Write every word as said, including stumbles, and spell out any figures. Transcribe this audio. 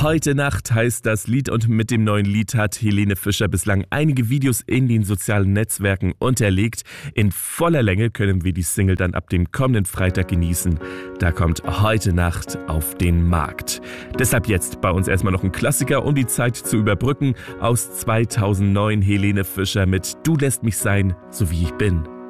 Heute Nacht heißt das Lied und mit dem neuen Lied hat Helene Fischer bislang einige Videos in den sozialen Netzwerken unterlegt. In voller Länge können wir die Single dann ab dem kommenden Freitag genießen. Da kommt Heute Nacht auf den Markt. Deshalb jetzt bei uns erstmal noch ein Klassiker, um die Zeit zu überbrücken. Aus zweitausendneun Helene Fischer mit Du lässt mich sein, so wie ich bin.